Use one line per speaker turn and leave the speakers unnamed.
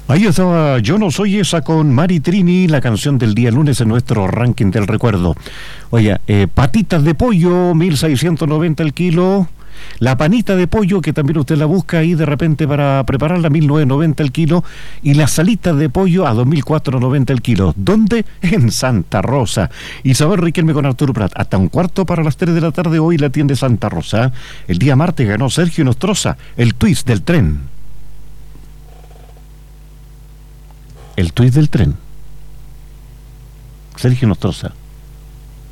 Ahí estaba Yo no soy esa con Mari Trini, la canción del día lunes en nuestro ranking del recuerdo. Oye, patitas de pollo, 1.690 el kilo. La panita de pollo, que también usted la busca ahí de repente para prepararla, 1.990 el kilo. Y las salitas de pollo a 2.490 el kilo. ¿Dónde? En Santa Rosa. Isabel Riquelme con Arturo Prat. Hasta un cuarto para las 3 de la tarde hoy la atiende Santa Rosa. El día martes ganó Sergio Nostroza, el twist del tren. El twist del tren. Sergio Nostroza.